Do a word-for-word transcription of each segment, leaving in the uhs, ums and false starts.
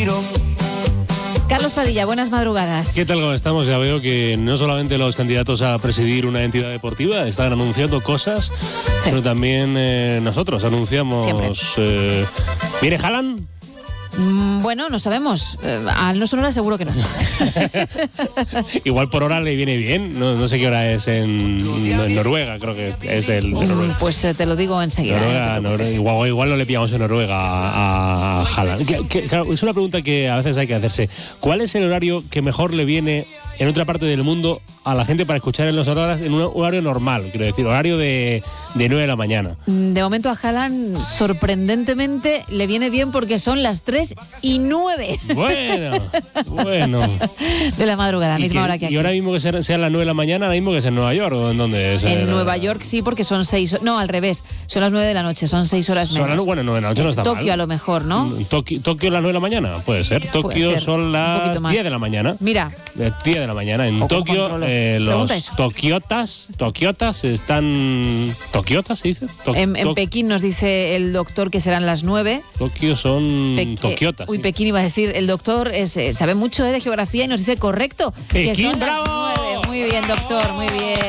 respiro. Carlos Padilla, buenas madrugadas. ¿Qué tal? ¿Cómo estamos? Ya veo que no solamente los candidatos a presidir una entidad deportiva están anunciando cosas, sí, pero también eh, nosotros anunciamos... Eh, ¿Viene Haaland? Mm, bueno, no sabemos. Eh, a no Sonora seguro que no. Igual por hora le viene bien. No, no sé qué hora es en, en Noruega, creo que es el de Noruega. Pues eh, te lo digo enseguida. Noruega, eh, no Noruega, igual, igual no le pillamos en Noruega a, a Haaland. Que, que, claro, es una pregunta que a veces hay que hacerse. ¿Cuál es el horario que mejor le viene en otra parte del mundo a la gente para escuchar en las horas en un horario normal? Quiero decir, horario de, de nueve de la mañana. De momento a Haaland, sorprendentemente, le viene bien porque son las tres y nueve. Bueno, bueno. De la madrugada, misma que, hora que aquí. Y ahora mismo que sean sea las nueve de la mañana, ahora mismo que es en Nueva York, ¿o en dónde es? En eh, Nueva York sí, porque son seis... No, al revés, son las nueve de la noche, son seis horas menos. Son las, bueno, nueve de la noche no está Tokio mal. a lo mejor, ¿no? Tokio, Tokio las nueve de la mañana, puede ser. Tokio Puede ser, son las diez de la mañana. Mira. diez de la mañana. En Tokio eh, los tokiotas, tokiotas están... ¿Tokiotas se dice? To en, en Pekín nos dice el doctor que serán las nueve. Tokio son Pe tokiotas. Uy, sí. Pekín iba a decir, el doctor es, eh, sabe mucho eh, de geografía y nos dice correcto. Pekín, que son bravo. las nueve. Muy bien, doctor, muy bien.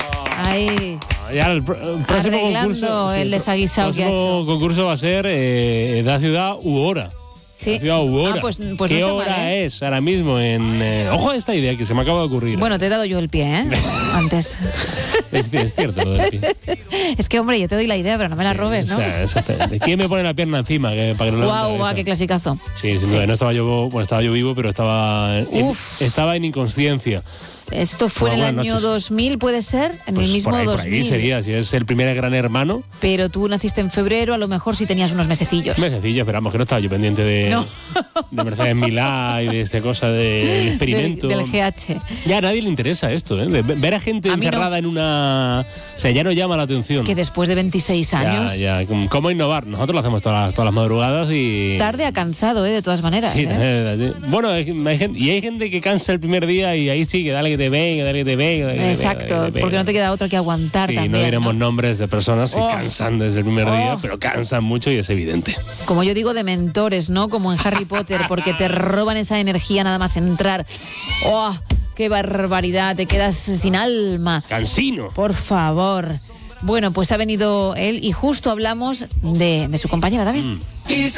Ahí. Ya el, pr el próximo concurso, el sí, desaguisado el que ha hecho. próximo concurso va a ser eh, da ciudad u hora. Sí. Ciudad u hora. Ah, pues, pues ¿Qué no está hora mal, ¿eh? es ahora mismo en... Eh, ojo a esta idea que se me acaba de ocurrir. Bueno, te he dado yo el pie, ¿eh? Antes. Es, es cierto lo del pie. Es que, hombre, yo te doy la idea, pero no me la Sí, robes, ¿no? O sea, exactamente. ¿Quién me pone la pierna encima? Que, para que no Guau, guau, qué clasicazo. Sí, sí, Sí. no estaba yo, bueno, estaba yo vivo, pero estaba en, Uf. estaba en inconsciencia. Esto fue Bueno, en el buenas año noches. dos mil, ¿puede ser? En Pues el mismo por ahí, dos por mil. ahí sería, si es el primer Gran Hermano. Pero tú naciste en febrero, a lo mejor sí tenías unos mesecillos. Mesecillo, esperamos que no estaba yo pendiente de, No. de Mercedes Milá y de esta cosa del experimento. Del, del G H. Ya a nadie le interesa esto, ¿eh? De ver a gente A mí encerrada no. en una... O sea, ya no llama la atención. Es que después de veintiséis años... Ya, ya. ¿Cómo innovar? Nosotros lo hacemos todas las, todas las madrugadas y... Tarde ha cansado, ¿eh? De todas maneras. Sí, ¿eh? bueno, hay, hay gente, y hay gente que cansa el primer día y ahí sí, que dale que te venga, dale que te venga. Dale que te Exacto, venga, dale que te porque venga. no te queda otra que aguantar Sí, también. no diremos ¿no? nombres de personas que Oh. cansan desde el primer día, Oh. pero cansan mucho y es evidente. Como yo digo, de mentores, ¿no? Como en Harry Potter, porque te roban esa energía nada más entrar. ¡Oh! ¡Qué barbaridad! Te quedas sin alma. Cansino. Por favor. Bueno, pues ha venido él y justo hablamos de, de su compañera también. Mm.